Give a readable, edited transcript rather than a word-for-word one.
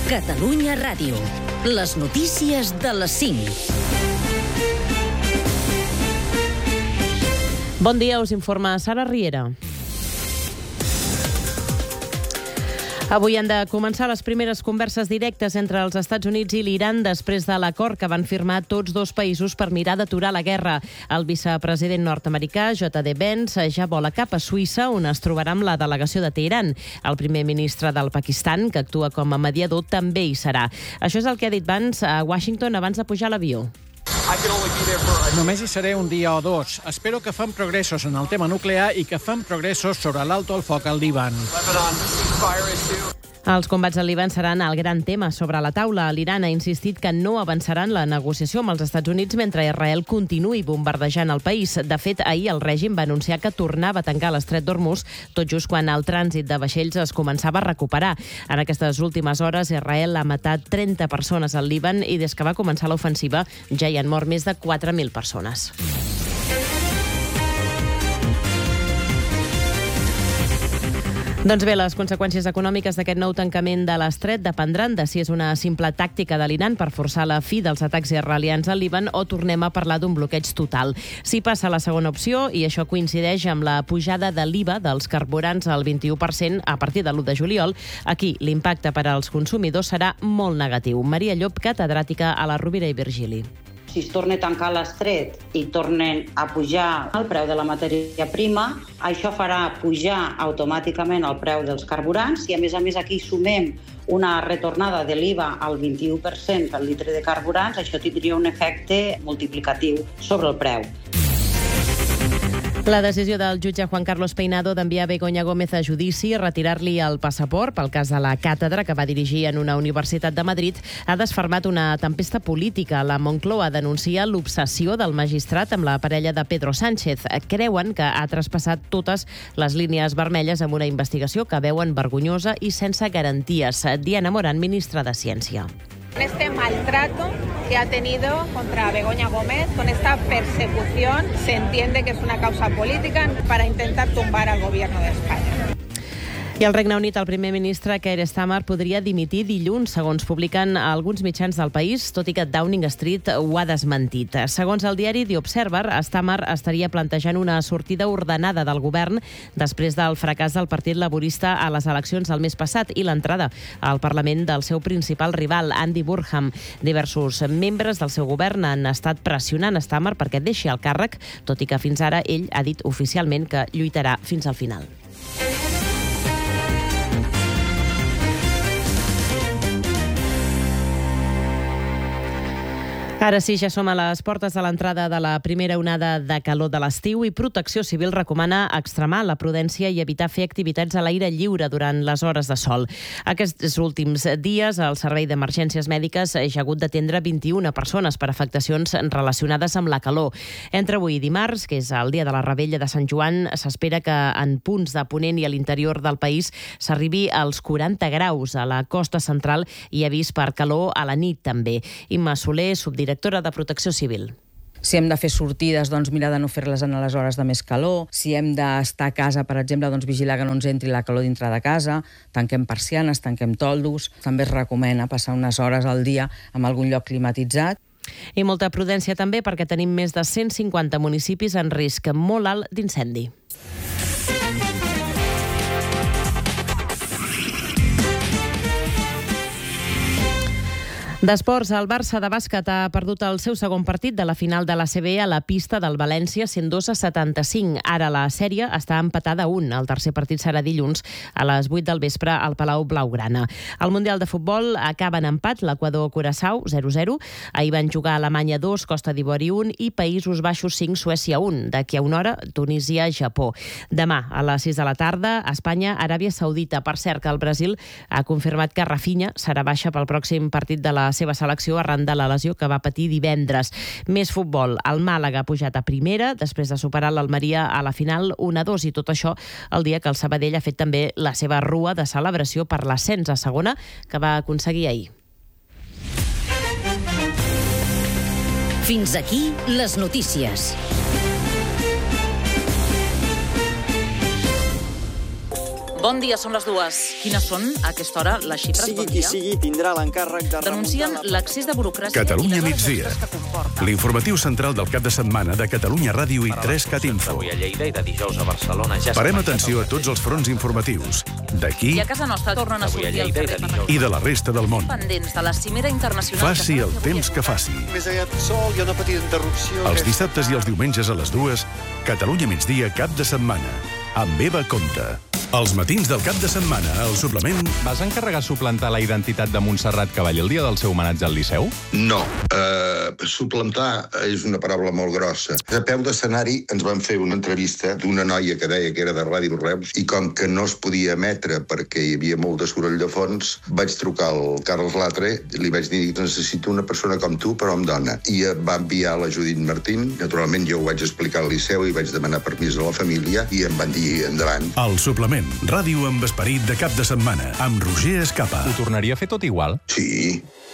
Catalunya Ràdio. Les notícies de les 5. Bon dia, us informa Sara Riera. Avui han de començar les primeres converses directes entre els Estats Units i l'Iran després de l'acord que van firmar tots dos països per mirar d'aturar la guerra. El vicepresident nord-americà, J.D. Vance, ja vola cap a Suïssa, on es trobarà amb la delegació de Teheran. El primer ministre del Pakistan, que actua com a mediador, també hi serà. Això és el que ha dit Vance a Washington abans de pujar a l'avió. Només hi seré un dia o dos. Espero que fem progressos en el tema nuclear i que fem progressos sobre l'alto al foc al Líban. Els combats al Líban seran el gran tema sobre la taula. L'Iran ha insistit que no avançarà en la negociació amb els Estats Units mentre Israel continuï bombardejant el país. De fet, ahir el règim va anunciar que tornava a tancar l'estret d'Hormuz, tot just quan el trànsit de vaixells es començava a recuperar. En aquestes últimes hores, Israel ha matat 30 persones al Líban i des que va començar l'ofensiva ja hi han mort més de 4.000 persones. Doncs bé, les conseqüències econòmiques d'aquest nou tancament de l'estret dependran de si és una simple tàctica de l'Iran per forçar la fi dels atacs israelians al Líban o tornem a parlar d'un bloqueig total. Si passa la segona opció, i això coincideix amb la pujada de l'IVA dels carburants al 21% a partir de l'1 de juliol, aquí l'impacte per als consumidors serà molt negatiu. Maria Llop, catedràtica a la Rovira i Virgili. Si es torna a tancar l'estret i tornen a pujar el preu de la matèria prima, això farà pujar automàticament el preu dels carburants i, a més, aquí sumem una retornada de l'IVA al 21% al litre de carburants, això tindria un efecte multiplicatiu sobre el preu. La decisió del jutge Juan Carlos Peinado d'enviar Begoña Gómez a judici i retirar-li el passaport pel cas de la càtedra que va dirigir en una universitat de Madrid ha desfermat una tempesta política. La Moncloa denuncia l'obsessió del magistrat amb la parella de Pedro Sánchez. Creuen que ha traspassat totes les línies vermelles amb una investigació que veuen vergonyosa i sense garanties. Diana Morán, ministra de Ciència. Este maltrato que ha tenido contra Begoña Gómez, con esta persecución, se entiende que es una causa política para intentar tumbar al gobierno de España. I al Regne Unit, el primer ministre Keir Starmer podria dimitir dilluns, segons publiquen alguns mitjans del país, tot i que Downing Street ho ha desmentit. Segons el diari The Observer, Starmer estaria plantejant una sortida ordenada del govern després del fracàs del Partit Laborista a les eleccions del mes passat i l'entrada al Parlament del seu principal rival, Andy Burnham. Diversos membres del seu govern han estat pressionant Starmer perquè deixi el càrrec, tot i que fins ara ell ha dit oficialment que lluitarà fins al final. Ara sí, ja som a les portes de l'entrada de la primera onada de calor de l'estiu i Protecció Civil recomana extremar la prudència i evitar fer activitats a l'aire lliure durant les hores de sol. Aquests últims dies, el Servei d'Emergències Mèdiques ha hagut d'atendre 21 persones per afectacions relacionades amb la calor. Entre avui i dimarts, que és el dia de la Revetlla de Sant Joan, s'espera que en punts de Ponent i a l'interior del país s'arribi als 40 graus. A la costa central hi ha vist per calor a la nit també. Imma Soler, subdirectora de Protecció Civil. Si hem de fer sortides, doncs mirar de no fer-les en les hores de més calor. Si hem d'estar a casa, per exemple, doncs vigilar que no ens entri la calor dintre de casa. Tanquem persianes, tanquem toldos. També es recomana passar unes hores al dia en algun lloc climatitzat. I molta prudència també perquè tenim més de 150 municipis en risc molt alt d'incendi. D'esports, el Barça de bàsquet ha perdut el seu segon partit de la final de l'ACB a la pista del València 102-75. Ara la sèrie està empatada a 1. El tercer partit serà dilluns a les 8 del vespre al Palau Blaugrana. El Mundial de Futbol acaba en empat, l'Equador-Curaçao 0-0. Ahir van jugar Alemanya 2, Costa d'Ivori 1 i Països Baixos 5, Suècia 1. D'aquí a una hora, Tunísia-Japó. Demà, a les 6 de la tarda, Espanya-Aràbia Saudita. Per cert, que el Brasil ha confirmat que Rafinha serà baixa pel pròxim partit de la seva selecció arran de la lesió que va patir divendres. Més futbol. El Màlaga ha pujat a primera després de superar l'Almeria a la final 1-2 i tot això el dia que el Sabadell ha fet també la seva rua de celebració per l'ascens a segona que va aconseguir ahir. Fins aquí les notícies. Bon dia, són les 2. Quines són, a aquesta hora, les xifres? Sigui qui sigui, tindrà l'encàrrec de denuncien l'accés de burocràcia... Catalunya migdia. L'informatiu central del cap de setmana de Catalunya Ràdio i 3CAT Info. Avui a Lleida i de dijous a Barcelona ja... Parem atenció a tots els fronts informatius. D'aquí... I a casa nostra tornen a sortir al carrer. I de la resta del món. Pendents de la cimera internacional... Faci el temps que faci. Més allà del sol, hi ha una petita interrupció... Els dissabtes i els diumenges a les 2, Catalunya migdia, cap de setmana. Amb Eva Comte. Els matins del cap de setmana, al suplement... Vas encarregar suplantar la identitat de Montserrat Cavall el dia del seu homenatge al Liceu? No. Suplantar és una paraula molt grossa. A peu d'escenari ens van fer una entrevista d'una noia que deia que era de Ràdio Reus i com que no es podia emetre perquè hi havia molt de soroll de fons, vaig trucar al Carles Latre i li vaig dir que necessito una persona com tu, però amb dona. I va enviar la Judit Martín. Naturalment jo ho vaig explicar al Liceu i vaig demanar permís a la família i em van dir endavant. El suplement. Ràdio amb esperit de cap de setmana, amb Roger Escapa. Ho tornaria a fer tot igual? Sí.